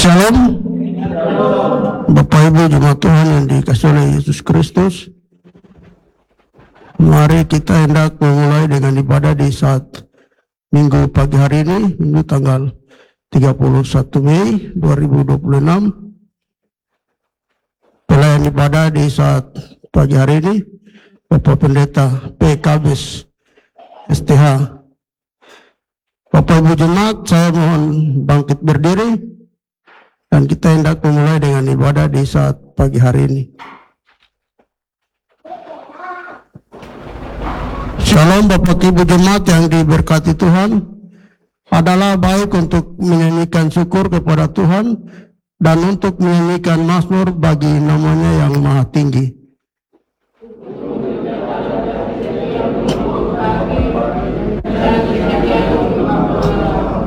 Shalom, Bapak Ibu jemaat Tuhan yang dikasihi oleh Yesus Kristus. Mari kita hendak memulai dengan ibadah di saat Minggu pagi hari ini, Minggu tanggal 31 Mei 2026. Pelayan ibadah di saat pagi hari ini, Bapak Pendeta PKBS STH. Bapak Ibu jemaat, saya mohon bangkit berdiri dan kita hendak memulai dengan ibadah di saat pagi hari ini. Shalom Bapak Ibu jemaat yang diberkati Tuhan. Adalah baik untuk menyanyikan syukur kepada Tuhan dan untuk menyanyikan mazmur bagi namanya yang maha tinggi.